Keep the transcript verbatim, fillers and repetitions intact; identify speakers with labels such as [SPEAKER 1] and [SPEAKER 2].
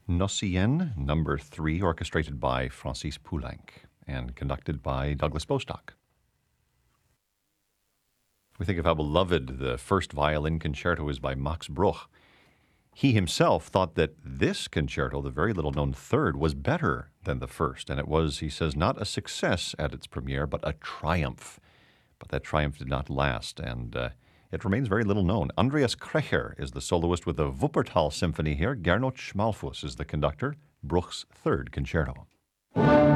[SPEAKER 1] Nocien, number three, orchestrated by Francis Poulenc and conducted by Douglas Bostock. We think of how beloved the first violin concerto is by Max Bruch. He himself thought that this concerto, the very little-known third, was better than the first, and it was, he says, not a success at its premiere, but a triumph. But that triumph did not last, and uh, it remains very little known. Andreas Krecher is the soloist with the Wuppertal Symphony here. Gernot Schmalfuss is the conductor, Bruch's third concerto.